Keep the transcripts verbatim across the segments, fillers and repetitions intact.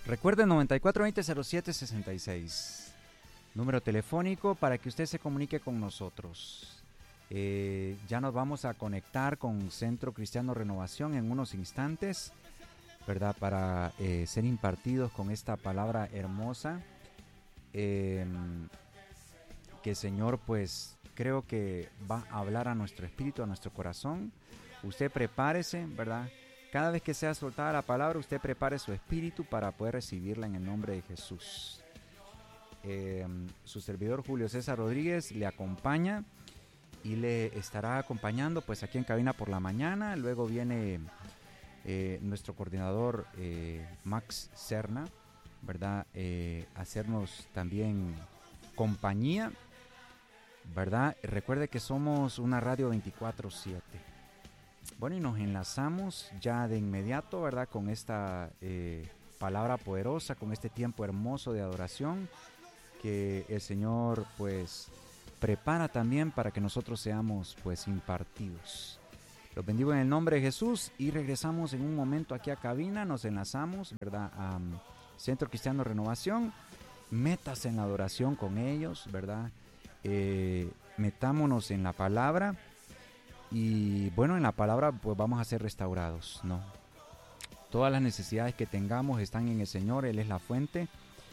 Recuerde noventa y cuatro veinte cero siete sesenta y seis. Número telefónico para que usted se comunique con nosotros. Eh, ya nos vamos a conectar con Centro Cristiano Renovación en unos instantes, ¿verdad? Para eh, ser impartidos con esta palabra hermosa. Eh, que el Señor, pues, creo que va a hablar a nuestro espíritu, a nuestro corazón. Usted prepárese, ¿verdad? Cada vez que sea soltada la palabra, usted prepare su espíritu para poder recibirla en el nombre de Jesús. Eh, su servidor Julio César Rodríguez le acompaña y le estará acompañando pues aquí en cabina por la mañana. Luego viene eh, nuestro coordinador eh, Max Serna, ¿verdad? Eh, hacernos también compañía, ¿verdad? Recuerde que somos una radio veinticuatro siete. Bueno, y nos enlazamos ya de inmediato, ¿verdad? Con esta eh, palabra poderosa, con este tiempo hermoso de adoración que el Señor pues prepara también para que nosotros seamos pues impartidos. Los bendigo en el nombre de Jesús y regresamos en un momento aquí a cabina, nos enlazamos, ¿verdad? A um, Centro Cristiano Renovación. Métase en la adoración con ellos, ¿verdad? Eh, metámonos en la palabra y bueno, en la palabra pues vamos a ser restaurados, ¿no? Todas las necesidades que tengamos están en el Señor, Él es la fuente.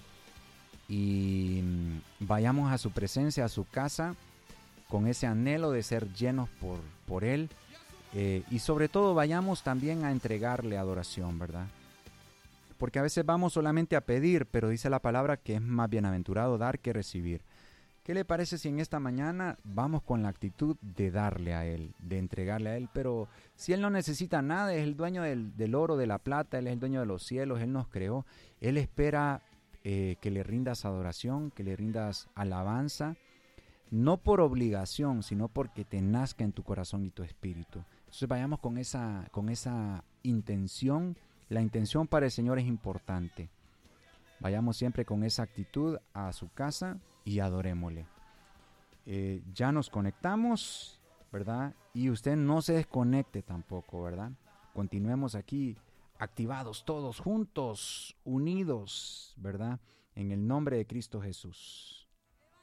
Y vayamos a su presencia, a su casa, con ese anhelo de ser llenos por, por Él. Eh, y sobre todo vayamos también a entregarle adoración, ¿verdad? Porque a veces vamos solamente a pedir, pero dice la palabra que es más bienaventurado dar que recibir. ¿Qué le parece si en esta mañana vamos con la actitud de darle a Él, de entregarle a Él? Pero si Él no necesita nada, es el dueño del, del oro, de la plata, Él es el dueño de los cielos, Él nos creó. Él espera eh, que le rindas adoración, que le rindas alabanza, no por obligación, sino porque te nazca en tu corazón y tu espíritu. Entonces vayamos con esa, con esa intención. La intención para el Señor es importante. Vayamos siempre con esa actitud a su casa y adorémosle. Eh, ya nos conectamos, ¿verdad? Y usted no se desconecte tampoco, ¿verdad? Continuemos aquí activados todos juntos, unidos, ¿verdad? En el nombre de Cristo Jesús.